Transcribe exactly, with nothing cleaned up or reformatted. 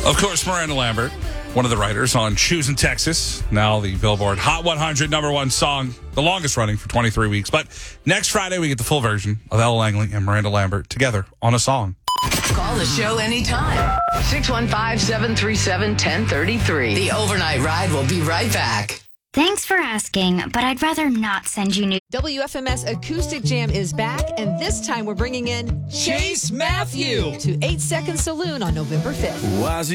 Of course, Miranda Lambert, one of the writers on Shoes in Texas, now the Billboard Hot one hundred number one song, the longest running for twenty-three weeks. But next Friday, we get the full version of Ella Langley and Miranda Lambert together on a song. Call the show anytime. six one five, seven three seven, one zero three three. The Overnight Ride will be right back. Thanks for asking, but I'd rather not send you new... W F M S Acoustic Jam is back, and this time we're bringing in Chase Matthew to eight second Saloon on November fifth.